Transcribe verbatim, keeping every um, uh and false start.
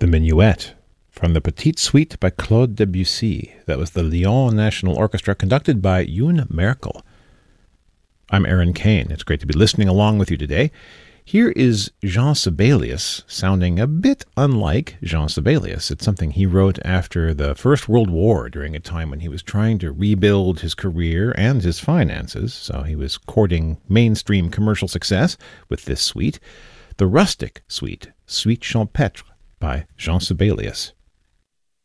The Minuet, from the Petite Suite by Claude Debussy. That was the Lyon National Orchestra, conducted by Yoon Merkel. I'm Aaron Kane. It's great to be listening along with you today. Here is Jean Sibelius, sounding a bit unlike Jean Sibelius. It's something he wrote after the First World War, during a time when he was trying to rebuild his career and his finances, so he was courting mainstream commercial success with this suite, the Rustic Suite, Suite Champêtre, by Jean Sibelius.